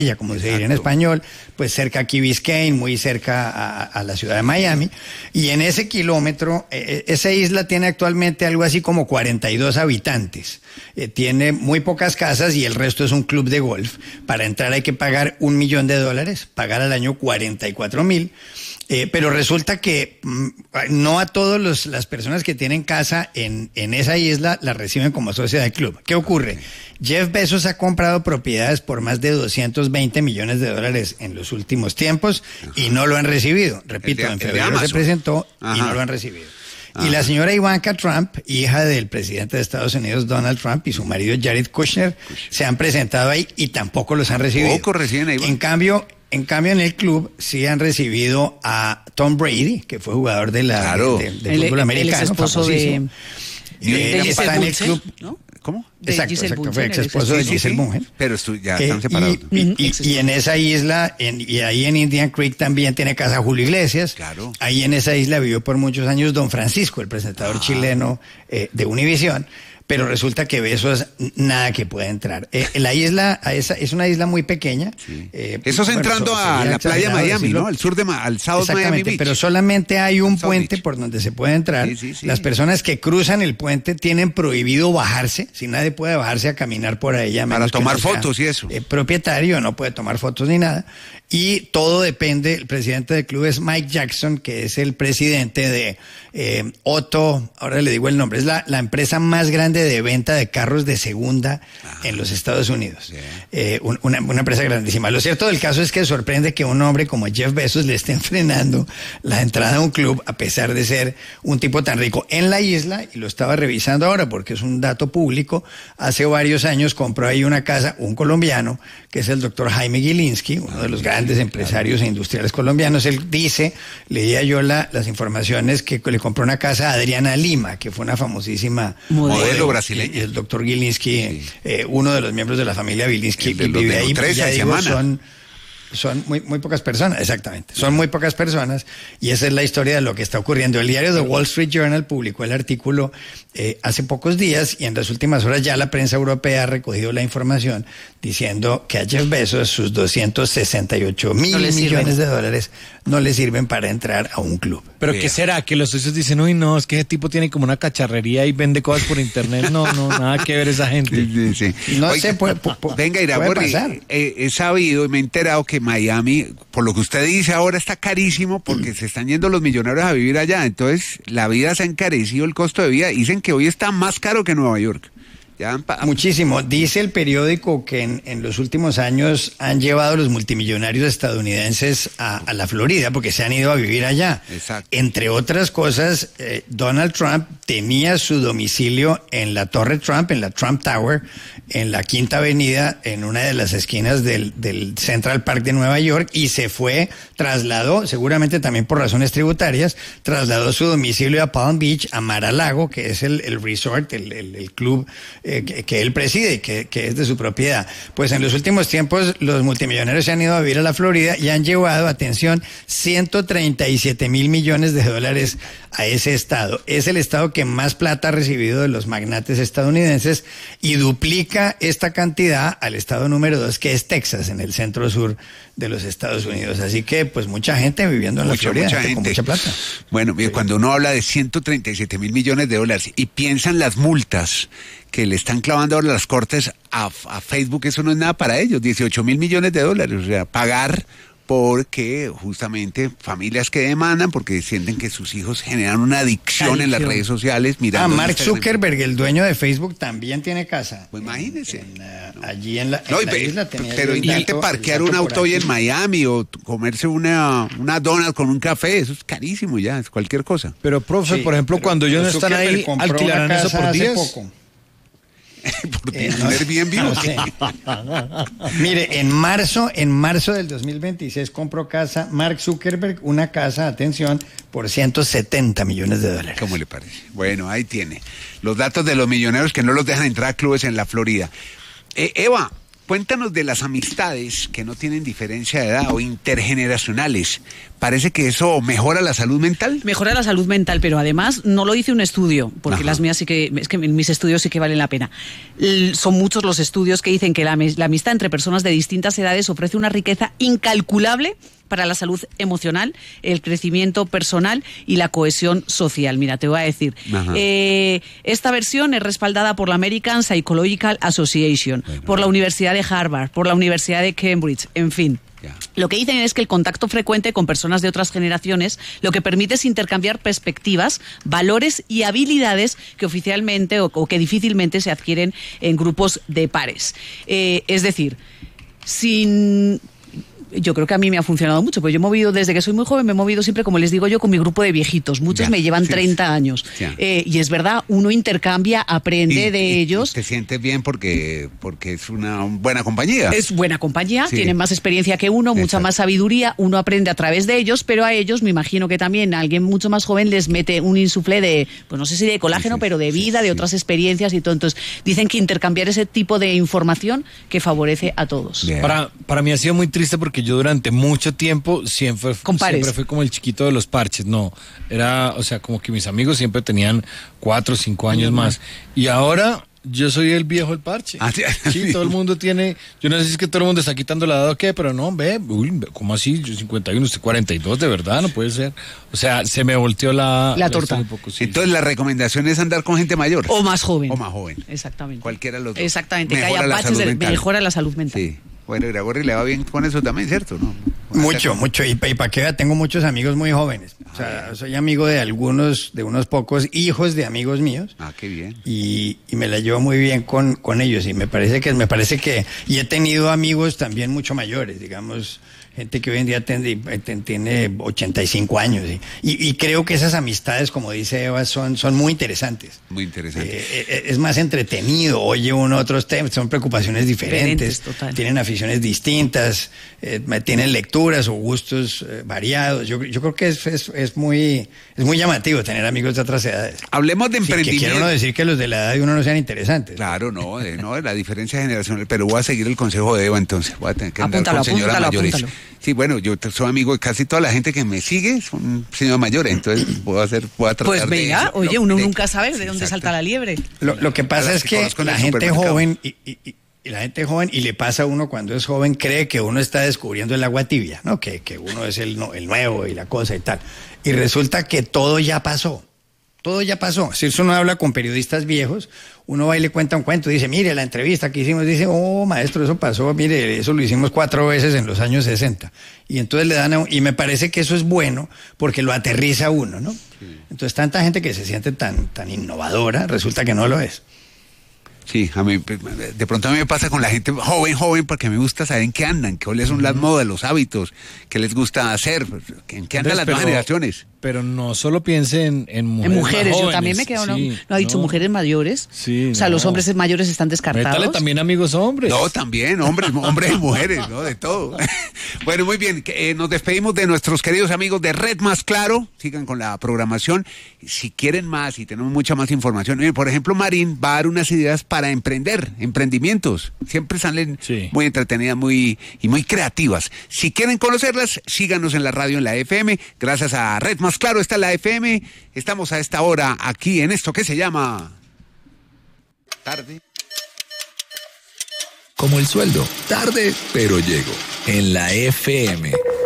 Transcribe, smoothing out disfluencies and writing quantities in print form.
como se diría en español, pues cerca a Key Biscayne, muy cerca a la ciudad de Miami, y en ese kilómetro, esa isla tiene actualmente algo así como 42 habitantes, tiene muy pocas casas y el resto es un club de golf. Para entrar hay que pagar $1 millón, pagar al año 44,000. Pero resulta que no a todas las personas que tienen casa en esa isla la reciben como socia del club. ¿Qué ocurre? Jeff Bezos ha comprado propiedades por más de $220 millones en los últimos tiempos y no lo han recibido. Repito, en febrero se presentó y no lo han recibido. Y la señora Ivanka Trump, hija del presidente de Estados Unidos, Donald Trump, y su marido Jared Kushner, se han presentado ahí y tampoco los han recibido. En cambio, en el club sí han recibido a Tom Brady, que fue jugador de fútbol americano. El esposo de está en el club, ¿no? ¿Cómo? De Exacto, Giselle fue ex esposo de Giselle Bündchen. Pero ya están separados. Y en esa isla, y ahí en Indian Creek también tiene casa Julio Iglesias. Claro. Ahí en esa isla vivió por muchos años Don Francisco, el presentador chileno de Univisión. Pero resulta que Bezos nada que puede entrar. La isla es una isla muy pequeña. Sí. Eso es entrando a la playa de Miami, ¿no? Al sur al South Miami Beach. Pero solamente hay un puente por donde se puede entrar. Sí. Las personas que cruzan el puente tienen prohibido bajarse. Si nadie puede bajarse a caminar por ella. Para tomar fotos y eso. Propietario no puede tomar fotos ni nada. Y todo depende, el presidente del club es Mike Jackson, que es el presidente de Otto, ahora le digo el nombre, es la empresa más grande de venta de carros de segunda en los Estados Unidos. Una empresa grandísima. Lo cierto del caso es que sorprende que un hombre como Jeff Bezos le estén frenando la entrada a un club, a pesar de ser un tipo tan rico. En la isla, y lo estaba revisando ahora porque es un dato público, hace varios años compró ahí una casa un colombiano, que es el doctor Jaime Gilinski, uno de los grandes empresarios e industriales colombianos. Él dice, leía yo las informaciones, que le compró una casa a Adriana Lima, que fue una famosísima modelo brasileña. Y el doctor Gilinski, uno de los miembros de la familia Gilinski, vive ahí. Son muy pocas personas, exactamente. Son muy pocas personas y esa es la historia de lo que está ocurriendo. El diario The Wall Street Journal publicó el artículo hace pocos días y en las últimas horas ya la prensa europea ha recogido la información diciendo que a Jeff Bezos sus $268 mil millones no le sirven para entrar a un club. ¿Pero qué será? Que los socios dicen, uy, no, es que ese tipo tiene como una cacharrería y vende cosas por internet. No, nada que ver esa gente. Sí. No sé, venga, Iraborri, he sabido y me he enterado que Miami, por lo que usted dice ahora, está carísimo porque se están yendo los millonarios a vivir allá. Entonces, la vida se ha encarecido, el costo de vida. Dicen que hoy está más caro que Nueva York. Muchísimo. Dice el periódico que en los últimos años han llevado los multimillonarios estadounidenses a la Florida porque se han ido a vivir allá. Exacto. Entre otras cosas, Donald Trump tenía su domicilio en la Torre Trump, en la Trump Tower, en la Quinta Avenida, en una de las esquinas del Central Park de Nueva York, y trasladó, seguramente también por razones tributarias, trasladó su domicilio a Palm Beach, a Mar-a-Lago, que es el resort, el club que él preside, que es de su propiedad. Pues en los últimos tiempos los multimillonarios se han ido a vivir a la Florida y han llevado, atención, $137 mil millones a ese estado. Es el estado que más plata ha recibido de los magnates estadounidenses y duplica esta cantidad al estado número 2, que es Texas, en el centro sur de los Estados Unidos. Así que, pues, mucha gente viviendo en la Florida, con mucha plata. Bueno, cuando uno habla de $137 mil millones y piensan las multas que le están clavando ahora las cortes a Facebook, eso no es nada para ellos. $18 mil millones, o sea, pagar porque justamente familias que demandan porque sienten que sus hijos generan una adicción en las redes sociales. Mark Zuckerberg, el dueño de Facebook, también tiene casa. Pues imagínense. Allí en la isla tenía. Pero intente parquear un auto hoy en Miami o comerse una donut con un café, eso es carísimo ya, es cualquier cosa. Pero, profe, por ejemplo, cuando ellos no están ahí, ¿alquilarán eso por días? Por Airbnb. No sé. Mire, en marzo del 2026 compró casa Mark Zuckerberg, una casa, atención, por $170 millones. ¿Cómo le parece? Bueno, ahí tiene los datos de los millonarios que no los dejan entrar a clubes en la Florida. Eva, Cuéntanos de las amistades que no tienen diferencia de edad o intergeneracionales. ¿Parece que eso mejora la salud mental? Mejora la salud mental, pero además no lo dice un estudio, porque Ajá. las mías sí que, es que mis estudios sí que valen la pena. Son muchos los estudios que dicen que la amistad entre personas de distintas edades ofrece una riqueza incalculable para la salud emocional, el crecimiento personal y la cohesión social. Mira, te voy a decir. Esta versión es respaldada por la American Psychological Association, por la Universidad de Harvard, por la Universidad de Cambridge, en fin. Ya. Lo que dicen es que el contacto frecuente con personas de otras generaciones lo que permite es intercambiar perspectivas, valores y habilidades que oficialmente o que difícilmente se adquieren en grupos de pares. Es decir, yo creo que a mí me ha funcionado mucho, porque yo he movido, desde que soy muy joven, me he movido siempre, como les digo yo, con mi grupo de viejitos. Muchos me llevan 30 años. Y es verdad, uno intercambia, aprende de ellos. Te sientes bien porque es una buena compañía. Es buena compañía, tienen más experiencia que uno, mucha más sabiduría, uno aprende a través de ellos, pero a ellos me imagino que también alguien mucho más joven les mete un insuflé de, pues no sé si de colágeno, pero de vida, de otras experiencias y todo. Entonces, dicen que intercambiar ese tipo de información que favorece a todos. Para mí ha sido muy triste porque yo durante mucho tiempo siempre fui como el chiquito de los parches. No, era, o sea, como que mis amigos siempre tenían 4 o 5 años más. Y ahora yo soy el viejo del parche. Sí, todo el mundo tiene, yo no sé si es que todo el mundo está quitando la edad o qué, pero no, ¿cómo así? Yo 51, usted 42, de verdad, no puede ser. O sea, se me volteó la torta. Un poco, sí. Entonces la recomendación es andar con gente mayor. O más joven. Exactamente. Cualquiera de los dos. Exactamente, que haya parches, mejora la salud mental. Sí. Bueno, Iragorri le va bien con eso también, ¿cierto? ¿No? Mucho. Y para que vea, tengo muchos amigos muy jóvenes. O sea, soy amigo de unos pocos hijos de amigos míos. Ah, qué bien. Y me la llevo muy bien con ellos. Y me parece que, y he tenido amigos también mucho mayores, digamos, gente que hoy en día tiene 85 años. Y creo que esas amistades, como dice Eva, son muy interesantes. Muy interesantes. Es más entretenido, oye uno otros temas, son preocupaciones diferentes, tienen aficiones distintas, tienen lecturas o gustos variados. Yo creo que es muy llamativo tener amigos de otras edades. Hablemos de emprendimiento. Que quiero no decir que los de la edad de uno no sean interesantes. Claro, no, la diferencia generacional, pero voy a seguir el consejo de Eva entonces, voy a tener que andar con señoras mayores. Sí, bueno, yo soy amigo de casi toda la gente que me sigue, son señoras mayores, entonces voy a tratar pues venga, de... Oye, uno nunca sabe de dónde salta la liebre. Lo que pasa es que la gente joven y la gente joven, y le pasa a uno cuando es joven, cree que uno está descubriendo el agua tibia, ¿no? Que uno es el nuevo y la cosa y tal. Y resulta que todo ya pasó. Todo ya pasó. Si uno habla con periodistas viejos, uno va y le cuenta un cuento, dice, mire, la entrevista que hicimos, dice, oh, maestro, eso pasó, mire, eso lo hicimos 4 veces en los años 60. Y entonces le dan y me parece que eso es bueno, porque lo aterriza a uno, ¿no? Sí. Entonces, tanta gente que se siente tan innovadora, resulta que no lo es. Sí, de pronto a mí me pasa con la gente joven, porque me gusta saber en qué andan, cuáles son las modas, los hábitos, qué les gusta hacer, en qué andan las nuevas generaciones. Pero no solo piense en mujeres. En mujeres, jóvenes. Yo también me quedo, no ha dicho mujeres mayores. Sí, o sea, los hombres mayores están descartados. Métale también amigos hombres. No, también, hombres y mujeres, ¿no? De todo. Bueno, muy bien, nos despedimos de nuestros queridos amigos de Red Más Claro, sigan con la programación. Si quieren más y tenemos mucha más información, por ejemplo, Marín va a dar unas ideas para emprendimientos. Siempre salen muy entretenidas y muy creativas. Si quieren conocerlas, síganos en la radio, en la FM. Gracias a Red Más Claro está la FM. Estamos a esta hora aquí en esto que se llama Tarde. Como el sueldo, tarde, pero llego. En la FM.